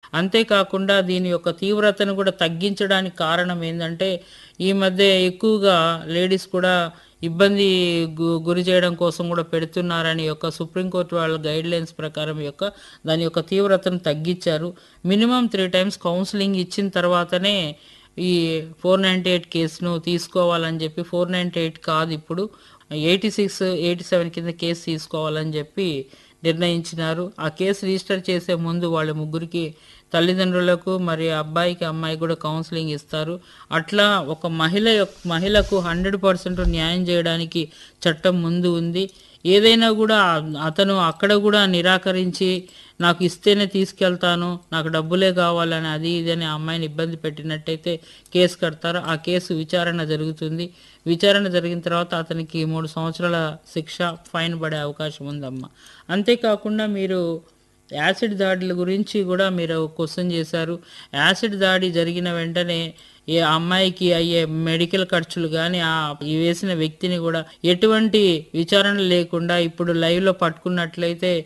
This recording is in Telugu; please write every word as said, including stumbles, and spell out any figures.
అంతేకాకుండా దీని యొక్క తీవ్రతను కూడా తగ్గించడానికి కారణం ఏందంటే, ఈ మధ్య ఎక్కువగా లేడీస్ కూడా ఇబ్బంది గు గురి చేయడం కోసం కూడా పెడుతున్నారని యొక్క సుప్రీంకోర్టు వాళ్ళ గైడ్‌లైన్స్ ప్రకారం యొక్క దాని యొక్క తీవ్రతను తగ్గిచ్చారు. మినిమమ్ మూడు టైమ్స్ కౌన్సెలింగ్ ఇచ్చిన తర్వాతనే ఈ నాలుగు తొంభై ఎనిమిది కేస్‌ను తీసుకోవాలని చెప్పి నాలుగు తొంభై ఎనిమిది కాదు ఇప్పుడు ఎనభై ఆరు, ఎనభై ఏడు కింద కేసు తీసుకోవాలని చెప్పి నిర్ణయించినారు. ఆ కేసు రిజిస్టర్ చేసే ముందు వాళ్ళ ముగ్గురికి తల్లిదండ్రులకు మరి అబ్బాయికి, అమ్మాయికి కూడా కౌన్సెలింగ్ ఇస్తారు. అట్లా ఒక మహిళ యొక్క మహిళకు వంద శాతం న్యాయం చేయడానికి చట్టం ముందు ఉంది. ఏదైనా కూడా అతను అక్కడ కూడా నిరాకరించి నాకు ఇస్తేనే తీసుకెళ్తాను, నాకు డబ్బులే కావాలని అది ఇది అని ఆ అమ్మాయిని ఇబ్బంది పెట్టినట్టయితే కేసు కడతారు. ఆ కేసు విచారణ జరుగుతుంది. విచారణ జరిగిన తర్వాత అతనికి మూడు సంవత్సరాల శిక్ష, ఫైన్ పడే అవకాశం ఉందమ్మా. అంతేకాకుండా మీరు యాసిడ్ దాడుల గురించి కూడా మీరు క్వశ్చన్ చేశారు. యాసిడ్ దాడి జరిగిన వెంటనే ఏ అమ్మాయికి అయ్యే మెడికల్ ఖర్చులు కానీ ఆ వేసిన వ్యక్తిని కూడా ఎటువంటి విచారణ లేకుండా ఇప్పుడు లైవ్లో పట్టుకున్నట్లయితే